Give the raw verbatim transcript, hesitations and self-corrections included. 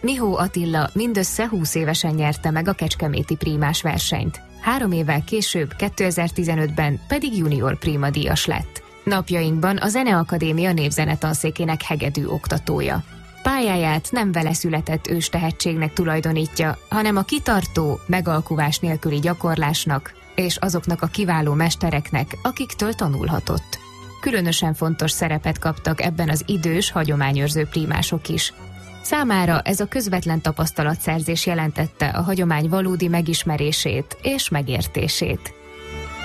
Mihó Attila mindössze húsz évesen nyerte meg a kecskeméti prímás versenyt. Három évvel később, kétezer-tizenötben pedig junior príma díjas lett. Napjainkban a Zeneakadémia névzenetanszékének hegedű oktatója. Pályáját nem vele született őstehetségnek tulajdonítja, hanem a kitartó, megalkuvás nélküli gyakorlásnak és azoknak a kiváló mestereknek, akiktől tanulhatott. Különösen fontos szerepet kaptak ebben az idős, hagyományőrző prímások is. Számára ez a közvetlen tapasztalatszerzés jelentette a hagyomány valódi megismerését és megértését.